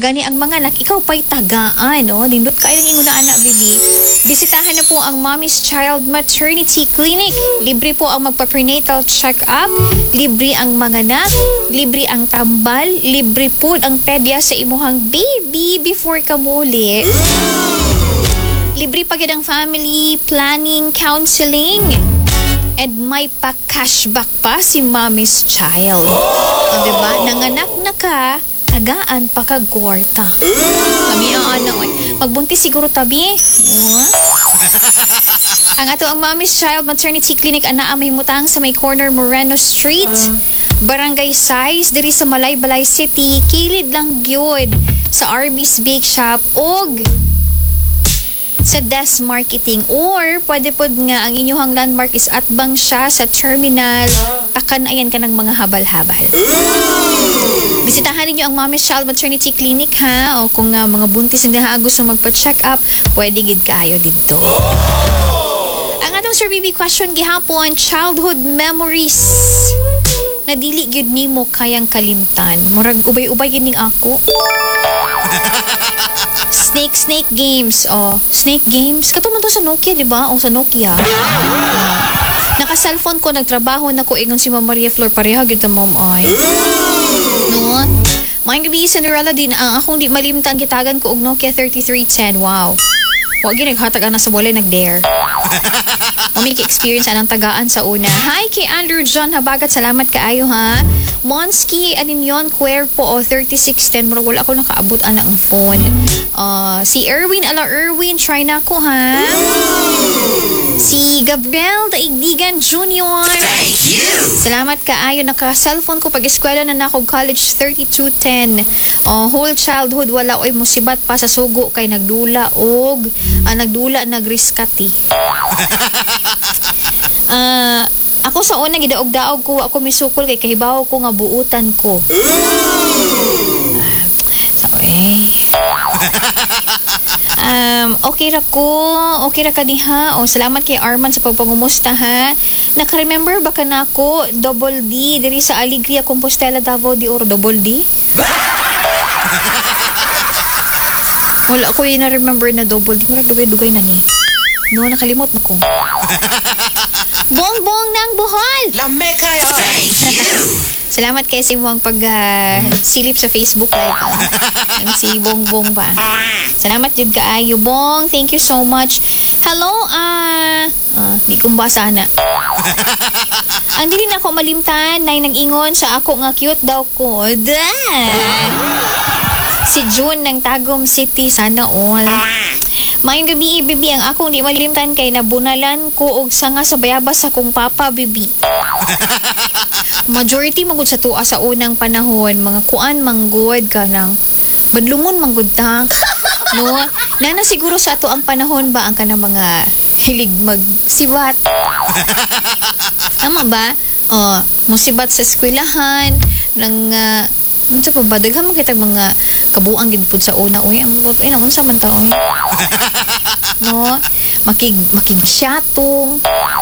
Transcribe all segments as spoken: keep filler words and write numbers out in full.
gani ang mga anak, ikaw pa'y tagaan, no? Nindot kayo ng inguna anak, baby. Bisitahan na po ang Mommy's Child Maternity Clinic. Libre po ang magpa-prenatal check-up, libre ang manganak, libre ang tambal, libre po ang pedya sa imuhang baby before ka muli. Libre pa gid ang family planning, counseling. And may pa-cashback pa si Mommy's Child. O, diba? Nanganak na ka, tagaan pa ka gwarta. Kami ang ano, eh. Magbuntis siguro tabi. Oh. Ang ato ang Mommy's Child Maternity Clinic ana mahimutang sa may corner Moreno Street. Barangay Size, diri sa Malay-Balay City. Kilid lang gyud sa Arby's Bake Shop og sa Des Marketing, or pwede pod nga ang inyong landmark is atbang siya sa terminal, pakanayan ka ng mga habal-habal. Bisitahan ninyo ang Mommy's Child Maternity Clinic, ha, o kung uh, mga buntis na gusto magpa-check up, pwede gid kaayo dito. Ang atong Sir Baby question gihapon, childhood memories na dili gyud nimo kayang kalimtan. Murag ubay-ubay gid ning ako. Snake, snake games. Oh, snake games. Katulad to sa Nokia, di ba? O sa Nokia. Uh, Naka-cellphone ko, nagtrabaho na ko. Ingon si Ma'am Maria Flor. Pareha, gita ma'am ay. No? Mga gabi, Cinderella din. Ang akong di malimtan, kitagan ko og Nokia thirty-three ten. Wow. Huwag yun, naghatag na sa wala, nag-dare. Mami, ka-experience anang tagaan sa una. Hi kay Andrew John Habagat. Salamat kaayo, ha? Monski, anin yon, Cuerpo, o thirty-six ten. Mura, wala ako nakaabot anang phone. Uh, si Erwin, ala Erwin, try na ko, ha? Si Gabriel Daigdigan Junior Thank you! Salamat kaayo. Naka-cellphone ko pag-eskwela na nako college thirty-two ten. Uh, whole childhood, wala oy musibat pa sa sugo kay nagdula og uh, nagdula nagriskati. uh, Ako sa una gidaog-daog ko, ako misukol kay kahibaw ko nga buutan ko. Uh, so, eh. Um, okay ra ko, okay ra ka diha. O, salamat kay Arman sa pagpangumusta, ha. Naka-remember ba ka na ako, Double D, diri sa Alegria, Compostela, Davao de Oro, Double D? Wala ko yung na-remember na Double D. Murag dugay-dugay na ni. No, nakalimot na ko. Bong-bong ng Bohol! Lame kayo! Thank you! Salamat kayo sa imong pag uh, silip sa Facebook live. Uh. Si Bong-bong ba? Salamat jud kaayo, Bong. Thank you so much. Hello, ah... Uh, uh, di kumba sana. Ang dili na ako malimtan, nay nag-ingon sa ako nga cute daw ko. Dad! Si June ng Tagum City, sana all. Mayong gabi, bibi, ang akong di malimtan kay nabunalan ko og sanga sa bayabas sa kong papa, bibi. Majority magud sa tuwa sa unang panahon, mga kuan manggod ka nang badlungon manggod ta. No? Nana siguro sa ato ang panahon ba ang kanang mga hilig magsibat. Tama ba? Uh, musibat sa eskwelahan, nang uh, ano sa pa ba? Daghan man kitag mga kabuang gid pud sa una. Uy, ang uy, naman sa man ta, uy. No? Makig, makig syatong.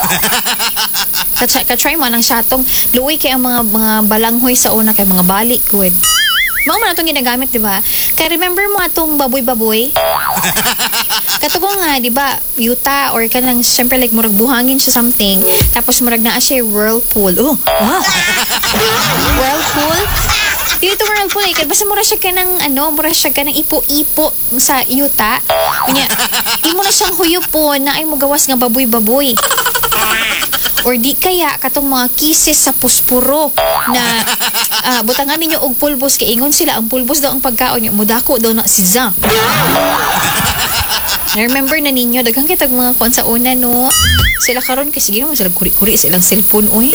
Ka-try mo ng syatong. Luoy kay ang mga, mga balanghoy sa una, kay mga balik, good. Mga man itong ginagamit, di ba? Kaya remember mo itong baboy-baboy? Katugo nga, di ba, yuta or kanang, syempre like, murag buhangin siya something, tapos murag naa siya whirlpool. Oh, wow! Whirlpool? Dito whirlpool eh, kasi basta mura siya ka ng, ano, mura siya ka ng ipo-ipo sa yuta. Kunya, imo na siyang huyupon na ay mo gawas nga baboy-baboy. Or di kaya katong mga kisses sa puspuro na uh, butangan ninyo og pulbos kay ingon sila ang pulbos daw ang pagkaon niyo mudako daw na si Zam. Na-remember na ninyo daghang kitag mga kuan sa una, no? Sila karon kasi gino mo sila kuri-kuri sa ilang cellphone, oy.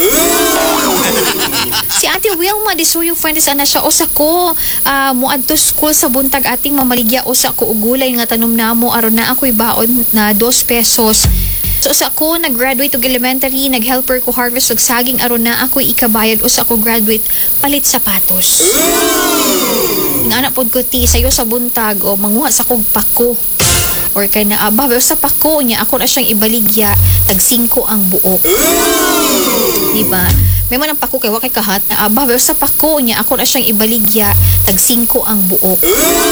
Si Ate Wilma di suyo friends ana siya usa ko uh, muadto school sa buntag ating mamaligya usa ko og gulay nga tanom namo aron na ako'y baon na dos pesos. So usa ko nag-graduate og elementary, nag-helper ko harvest og saging aron na ako'y ikabayad usa ko graduate palit sapatos. Nga anak pod ko ti sayo sa buntag o manguha sa kog pako. Or kay na aba sa pako niya ako na siyang ibaligya tag singko ang buok. Diba? May man ang pako kay wa kay kahat na aba sa pako niya ako na siyang ibaligya tag singko ang buok.